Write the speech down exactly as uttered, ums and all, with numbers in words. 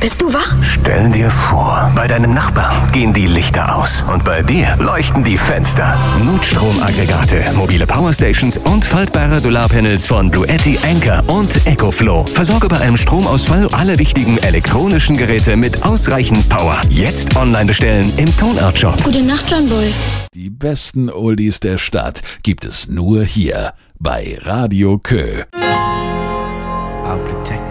Bist du wach? Stell dir vor, bei deinem Nachbarn gehen die Lichter aus und bei dir leuchten die Fenster. Notstromaggregate, mobile Powerstations und faltbare Solarpanels von Bluetti, Anker und EcoFlow. Versorge bei einem Stromausfall alle wichtigen elektronischen Geräte mit ausreichend Power. Jetzt online bestellen im Tonart Shop. Gute Nacht, John Boy. Die besten Oldies der Stadt gibt es nur hier bei Radio Kö. I'll protect